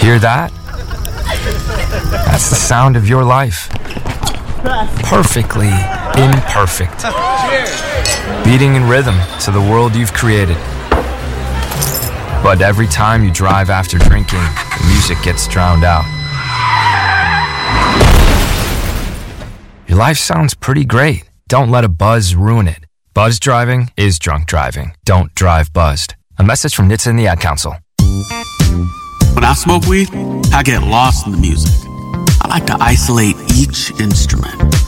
Hear that? That's the sound of your life. Perfectly imperfect. Beating in rhythm to the world you've created. But every time you drive after drinking, the music gets drowned out. Your life sounds pretty great. Don't let a buzz ruin it. Buzz driving is drunk driving. Don't drive buzzed. A message from NHTSA and the Ad Council. When I smoke weed, I get lost in the music. I like to isolate each instrument.